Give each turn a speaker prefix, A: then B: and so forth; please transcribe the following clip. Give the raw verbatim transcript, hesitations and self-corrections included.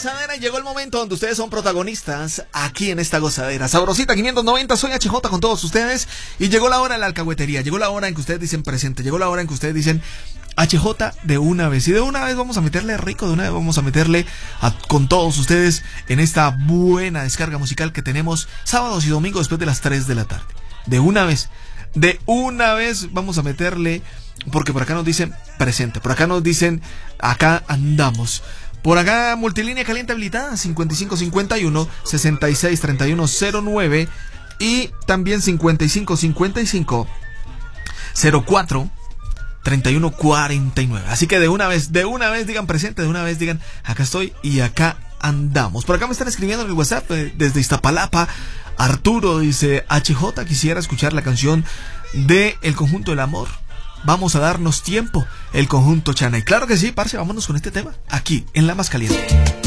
A: gozadera y llegó el momento donde ustedes son protagonistas aquí en esta gozadera. Sabrosita quinientos noventa, soy H J con todos ustedes y llegó la hora de la alcahuetería, llegó la hora en que ustedes dicen presente, llegó la hora en que ustedes dicen H J de una vez. Y de una vez vamos a meterle rico, de una vez vamos a meterle a, con todos ustedes en esta buena descarga musical que tenemos sábados y domingos después de las tres de la tarde. De una vez, de una vez vamos a meterle, porque por acá nos dicen presente, por acá nos dicen acá andamos. Por acá, multilínea caliente habilitada, cincuenta y cinco cincuenta y uno, sesenta y seis treinta y uno cero nueve y también cincuenta y cinco cincuenta y cinco, cero cuatro, treinta y uno cuarenta y nueve. Así que de una vez, de una vez digan presente, de una vez digan acá estoy y acá andamos. Por acá me están escribiendo en el WhatsApp eh, desde Iztapalapa. Arturo dice, H J, quisiera escuchar la canción de El Conjunto del Amor. Vamos a darnos tiempo, el conjunto Chana. Y claro que sí, parce, vámonos con este tema, aquí, en La Más Caliente.